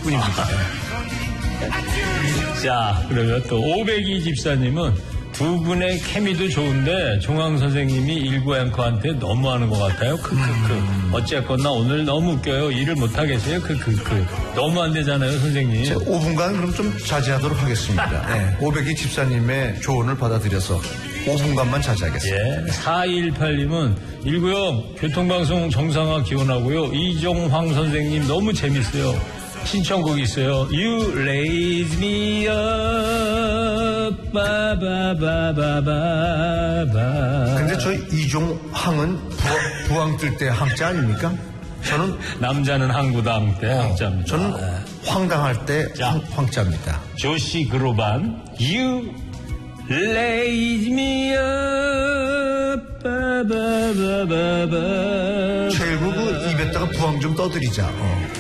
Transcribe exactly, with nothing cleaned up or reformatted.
뿐입니다. 자, 그러면 또 오백이 집사님은 두 분의 케미도 좋은데 종황 선생님이 일구 앵커한테 너무하는 것 같아요. 크크크. 음. 어쨌거나 오늘 너무 웃겨요. 일을 못하겠어요. 크크크. 너무 안 되잖아요, 선생님. 오 분간 그럼 좀 자제하도록 하겠습니다. 네. 오백이 집사님의 조언을 받아들여서 오 분간만 자제하겠습니다. 예. 사이일팔님은 일구형 교통방송 정상화 기원하고요. 이종황 선생님 너무 재밌어요. 신청곡 있어요. You raise me up, 바바바바바바. 근데 저 이종황은 부황, 부황 뜰 때 항자 아닙니까? 저는 남자는 항구당 때 어, 항자입니다. 저는 황당할 때 자, 황, 황자입니다. 조시 그로반 You raise me up, 바바바바바. 최일구 그 입에다가 부황 좀 떠드리자. 어.